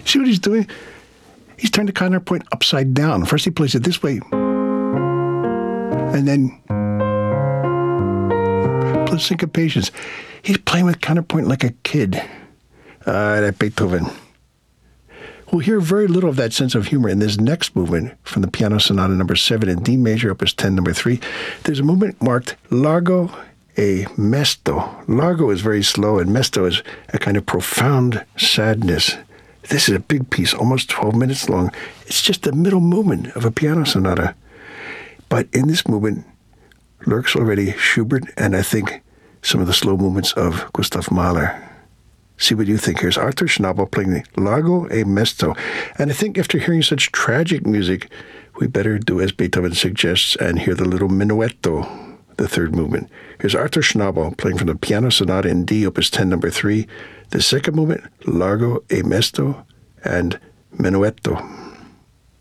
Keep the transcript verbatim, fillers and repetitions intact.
See what he's doing? He's turned the counterpoint upside down. First he plays it this way, and then plus syncopations. He's playing with counterpoint like a kid. Uh, that Beethoven. We'll hear very little of that sense of humor in this next movement from the Piano Sonata number seven in D major, opus ten, number three. There's a movement marked Largo e Mesto. Largo is very slow, and Mesto is a kind of profound sadness. This is a big piece, almost twelve minutes long. It's just the middle movement of a piano sonata. But in this movement lurks already Schubert and I think some of the slow movements of Gustav Mahler. See what you think. Here's Arthur Schnabel playing the Largo e Mesto. And I think after hearing such tragic music, we better do as Beethoven suggests and hear the little minuetto, the third movement. Here's Arthur Schnabel playing from the Piano Sonata in D, opus ten, number three. The second movement, Largo e Mesto and Menuetto.